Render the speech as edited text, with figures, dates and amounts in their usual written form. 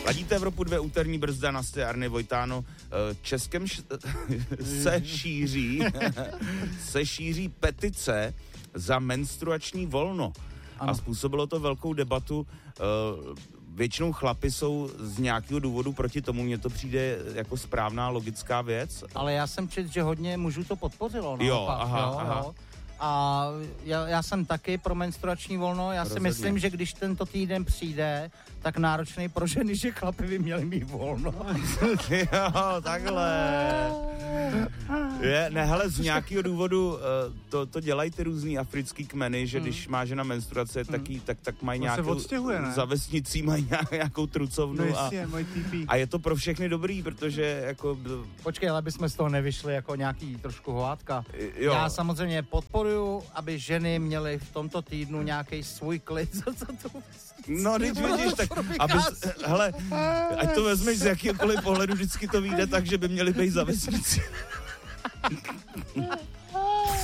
Ladíte Evropu 2, úterní brzda na Arny Vojtáno. Českem se šíří petice za menstruační volno. Ano. A způsobilo to velkou debatu. Většinou chlapi jsou z nějakého důvodu proti tomu, mně to přijde jako správná logická věc. Ale já jsem četl, že hodně mužů to podpořilo. Jo, aha. A já jsem taky pro menstruační volno, já si myslím, že když tento týden přijde, tak náročný pro ženy, že chlapi by měli mít volno. Jo, takhle. Hele, z nějakého důvodu to dělají ty různý africký kmeny, že když má žena menstruace, tak mají nějakou, za vesnicí mají nějakou trucovnu a je to pro všechny dobrý, protože jako... Počkej, ale bychom z toho nevyšli jako nějaký trošku hovádka. Jo. Já samozřejmě podporuju, aby ženy měly v tomto týdnu nějaký svůj klid. No, teď vidíš, tak hele, ať to vezmeš z jakýkoliv pohledu, vždycky to vyjde tak, že by měli být za vesnici.